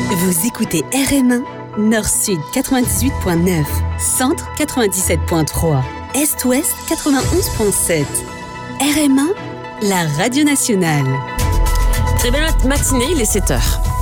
Vous écoutez RM1, Nord-Sud 98.9, Centre 97.3, Est-Ouest 91.7. RM1, la radio nationale. Très belle matinée, il est 7h.